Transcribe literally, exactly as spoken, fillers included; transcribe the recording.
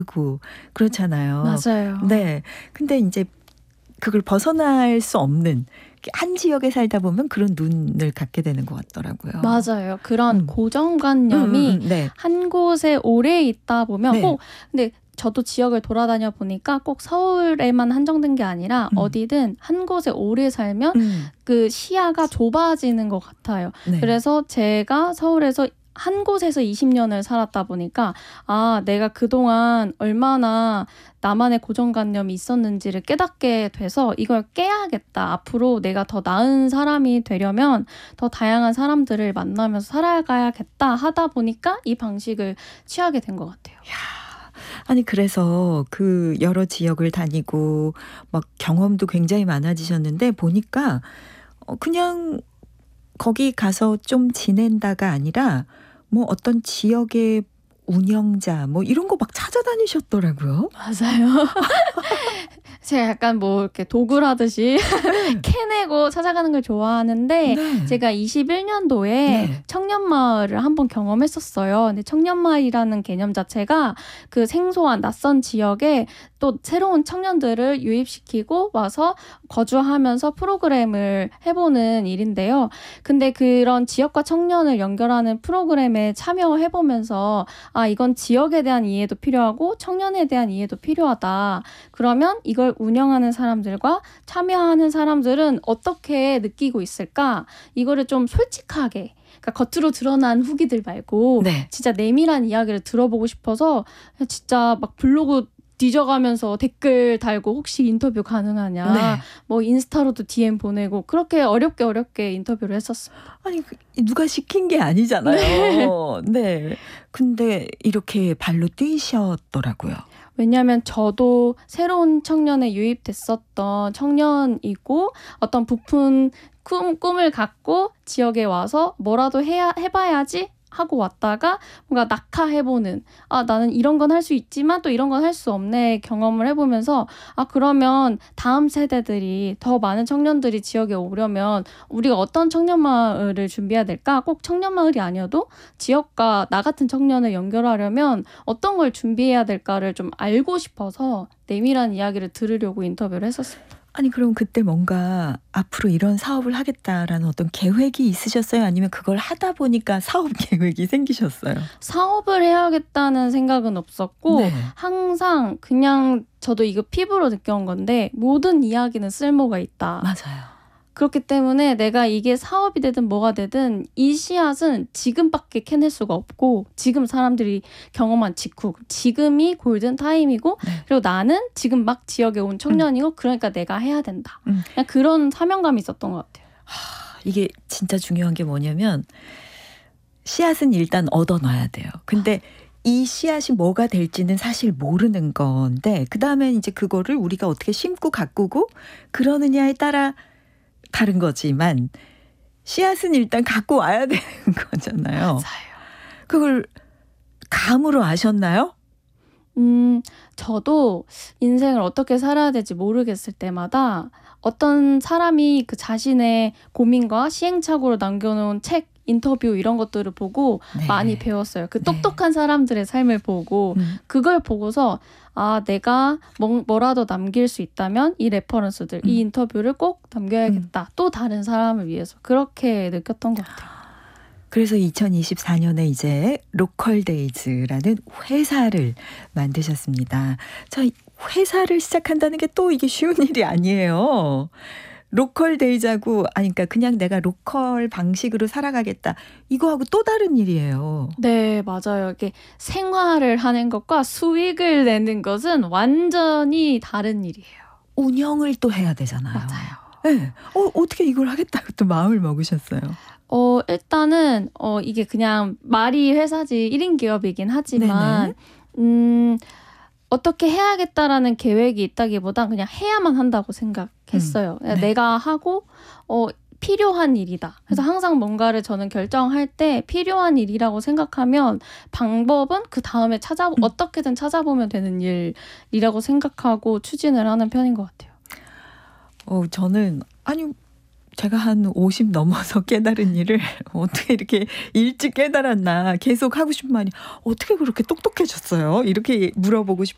고 그렇잖아요. 맞아요. 네. 근데 인제 그걸 벗어날 수 없는 한 지역에 살다 보면 그런 눈을 갖게 되는 것 같더라고요. 맞아요. 그런 음. 고정관념이 음음음 네. 한 곳에 오래 있다 보면 네. 꼭 근데 저도 지역을 돌아다녀 보니까 꼭 서울에만 한정된 게 아니라 음. 어디든 한 곳에 오래 살면 음. 그 시야가 좁아지는 것 같아요. 네. 그래서 제가 서울에서 한 곳에서 이십 년을 살았다 보니까 아 내가 그동안 얼마나 나만의 고정관념이 있었는지를 깨닫게 돼서 이걸 깨야겠다. 앞으로 내가 더 나은 사람이 되려면 더 다양한 사람들을 만나면서 살아가야겠다 하다 보니까 이 방식을 취하게 된 것 같아요. 야. 아니 그래서 그 여러 지역을 다니고 막 경험도 굉장히 많아지셨는데 보니까 어 그냥 거기 가서 좀 지낸다가 아니라 뭐 어떤 지역의 운영자 뭐 이런 거 막 찾아다니셨더라고요. 맞아요. 제가 약간 뭐 이렇게 도굴하듯이 캐내고 찾아가는 걸 좋아하는데 네. 제가 이십일 년도에 네. 청년마을을 한번 경험했었어요. 근데 청년마을이라는 개념 자체가 그 생소한 낯선 지역에 또 새로운 청년들을 유입시키고 와서 거주하면서 프로그램을 해보는 일인데요. 근데 그런 지역과 청년을 연결하는 프로그램에 참여해보면서 아 이건 지역에 대한 이해도 필요하고 청년에 대한 이해도 필요하다. 그러면 이걸 운영하는 사람들과 참여하는 사람들은 어떻게 느끼고 있을까? 이거를 좀 솔직하게 그러니까 겉으로 드러난 후기들 말고 네. 진짜 내밀한 이야기를 들어보고 싶어서 진짜 막 블로그 뒤져가면서 댓글 달고 혹시 인터뷰 가능하냐. 네. 뭐 인스타로도 디엠 보내고 그렇게 어렵게 어렵게 인터뷰를 했었습니다. 아니 누가 시킨 게 아니잖아요. 네. 네. 근데 이렇게 발로 뛰셨더라고요. 왜냐하면 저도 새로운 청년에 유입됐었던 청년이고 어떤 부푼 꿈, 꿈을 갖고 지역에 와서 뭐라도 해야, 해봐야지 하고 왔다가 뭔가 낙하해보는 아 나는 이런 건 할 수 있지만 또 이런 건 할 수 없네 경험을 해보면서 아 그러면 다음 세대들이 더 많은 청년들이 지역에 오려면 우리가 어떤 청년마을을 준비해야 될까? 꼭 청년마을이 아니어도 지역과 나 같은 청년을 연결하려면 어떤 걸 준비해야 될까를 좀 알고 싶어서 내밀한 이야기를 들으려고 인터뷰를 했었습니다. 아니 그럼 그때 뭔가 앞으로 이런 사업을 하겠다라는 어떤 계획이 있으셨어요? 아니면 그걸 하다 보니까 사업 계획이 생기셨어요? 사업을 해야겠다는 생각은 없었고 네. 항상 그냥 저도 이거 피부로 느껴온 건데 모든 이야기는 쓸모가 있다. 맞아요. 그렇기 때문에 내가 이게 사업이 되든 뭐가 되든 이 씨앗은 지금밖에 캐낼 수가 없고 지금 사람들이 경험한 직후 지금이 골든 타임이고 네. 그리고 나는 지금 막 지역에 온 청년이고 음. 그러니까 내가 해야 된다. 음. 그냥 그런 사명감이 있었던 것 같아요. 하, 이게 진짜 중요한 게 뭐냐면 씨앗은 일단 얻어놔야 돼요. 근데 이 씨앗이 뭐가 될지는 사실 모르는 건데 그 다음에 이제 그거를 우리가 어떻게 심고 가꾸고 그러느냐에 따라 다른 거지만 씨앗은 일단 갖고 와야 되는 거잖아요. 맞아요. 그걸 감으로 아셨나요? 음, 저도 인생을 어떻게 살아야 될지 모르겠을 때마다 어떤 사람이 그 자신의 고민과 시행착오를 남겨놓은 책, 인터뷰 이런 것들을 보고 네. 많이 배웠어요. 그 똑똑한 네. 사람들의 삶을 보고 음. 그걸 보고서 아 내가 뭐, 뭐라도 남길 수 있다면 이 레퍼런스들, 음. 이 인터뷰를 꼭 남겨야겠다. 음. 또 다른 사람을 위해서 그렇게 느꼈던 것 같아요. 그래서 이천이십사 년에 이제 로컬데이즈라는 회사를 만드셨습니다. 자, 회사를 시작한다는 게 또 이게 쉬운 일이 아니에요. 로컬데이즈하고 아니 그러니까 그냥 내가 로컬 방식으로 살아가겠다. 이거하고 또 다른 일이에요. 네, 맞아요. 이게 생활을 하는 것과 수익을 내는 것은 완전히 다른 일이에요. 운영을 또 해야 되잖아요. 맞아요. 네. 어, 어떻게 이걸 하겠다고 또 마음을 먹으셨어요? 어, 일단은 어, 이게 그냥 말이 회사지 일 인 기업이긴 하지만 네네. 음, 어떻게 해야겠다라는 계획이 있다기보단 그냥 해야만 한다고 생각했어요. 음, 네. 내가 하고 어, 필요한 일이다. 그래서 항상 뭔가를 저는 결정할 때 필요한 일이라고 생각하면 방법은 그 다음에 찾아 음. 어떻게든 찾아보면 되는 일이라고 생각하고 추진을 하는 편인 것 같아요. 어, 저는 아니 제가 한 오십 넘어서 깨달은 일을 어떻게 이렇게 일찍 깨달았나 계속 하고 싶은 말이 어떻게 그렇게 똑똑해졌어요? 이렇게 물어보고 싶